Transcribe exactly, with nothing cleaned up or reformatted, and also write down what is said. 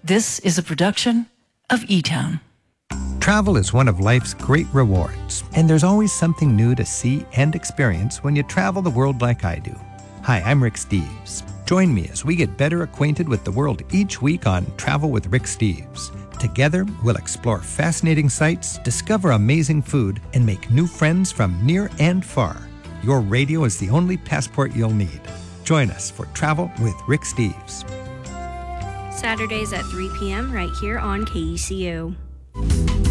This is a production of E-Town. Travel is one of life's great rewards, and there's always something new to see and experience when you travel the world like I do. Hi, I'm Rick Steves. Join me as we get better acquainted with the world each week on Travel with Rick Steves. Together, we'll explore fascinating sights, discover amazing food, and make new friends from near and far. Your radio is the only passport you'll need. Join us for Travel with Rick Steves. Saturdays at three p.m. right here on K E C U.